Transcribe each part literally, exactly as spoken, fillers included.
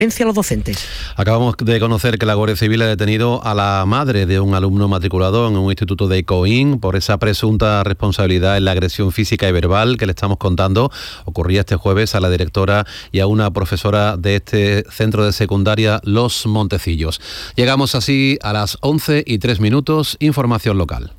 a los docentes. Acabamos de conocer que la Guardia Civil ha detenido a la madre de un alumno matriculado en un instituto de Coín por esa presunta responsabilidad en la agresión física y verbal que le estamos contando. Ocurría este jueves a la directora y a una profesora de este centro de secundaria Los Montecillos. Llegamos así a las once y tres minutos. Información local.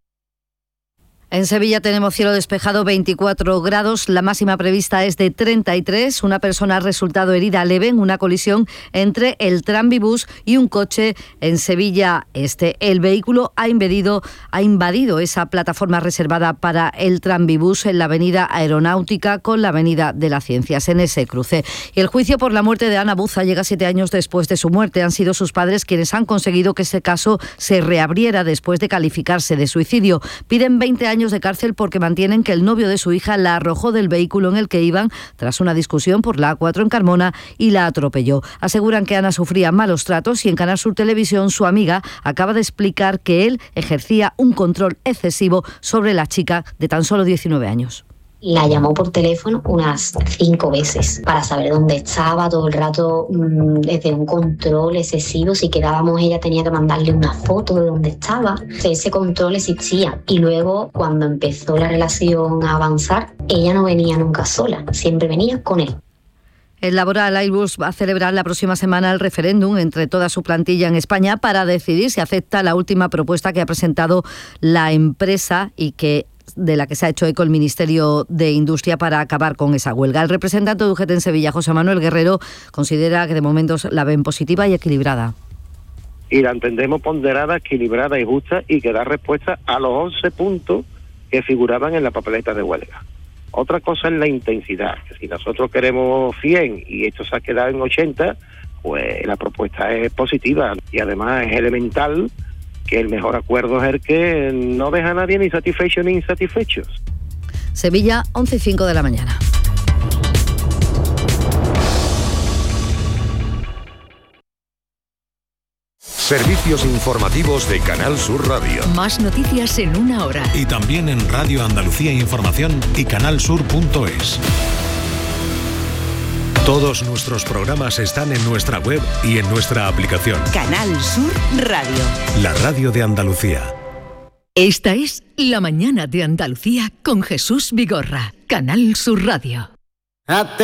En Sevilla tenemos cielo despejado, veinticuatro grados, la máxima prevista es de treinta y tres. Una persona ha resultado herida leve en una colisión entre el tranvibús y un coche en Sevilla Este. El vehículo ha invadido, ha invadido esa plataforma reservada para el tranvibús en la avenida Aeronáutica con la avenida de las Ciencias, en ese cruce. Y el juicio por la muerte de Ana Buza llega siete años después de su muerte. Han sido sus padres quienes han conseguido que ese caso se reabriera después de calificarse de suicidio. Piden veinte años de cárcel porque mantienen que el novio de su hija la arrojó del vehículo en el que iban tras una discusión por la A cuatro en Carmona y la atropelló. Aseguran que Ana sufría malos tratos y en Canal Sur Televisión su amiga acaba de explicar que él ejercía un control excesivo sobre la chica de tan solo diecinueve años. La llamó por teléfono unas cinco veces para saber dónde estaba, todo el rato mmm, desde un control excesivo. Si quedábamos, ella tenía que mandarle una foto de dónde estaba. Ese control existía. Y luego, cuando empezó la relación a avanzar, ella no venía nunca sola, siempre venía con él. El Laboral Airbus va a celebrar la próxima semana el referéndum entre toda su plantilla en España para decidir si acepta la última propuesta que ha presentado la empresa y que de la que se ha hecho eco el Ministerio de Industria para acabar con esa huelga. El representante de U G T en Sevilla, José Manuel Guerrero, considera que de momento la ven positiva y equilibrada. Y la entendemos ponderada, equilibrada y justa y que da respuesta a los once puntos que figuraban en la papeleta de huelga. Otra cosa es la intensidad, que si nosotros queremos cien y esto se ha quedado en ochenta, pues la propuesta es positiva y además es elemental que el mejor acuerdo es el que no deja a nadie ni satisfecho ni insatisfechos. Sevilla, once y cinco de la mañana. Servicios informativos de Canal Sur Radio. Más noticias en una hora. Y también en Radio Andalucía Información y canalsur punto es. Todos nuestros programas están en nuestra web y en nuestra aplicación. Canal Sur Radio. La radio de Andalucía. Esta es La Mañana de Andalucía con Jesús Vigorra. Canal Sur Radio.